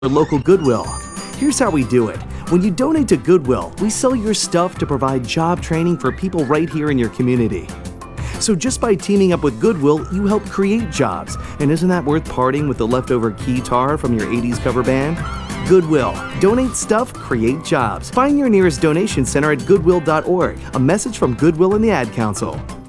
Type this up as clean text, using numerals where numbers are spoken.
local Goodwill. Here's how we do it. When you donate to Goodwill, we sell your stuff to provide job training for people right here in your community. So just by teaming up with Goodwill, you help create jobs. And isn't that worth parting with the leftover guitar from your 80s cover band? Goodwill. Donate stuff, create jobs. Find your nearest donation center at goodwill.org. A message from Goodwill and the Ad Council.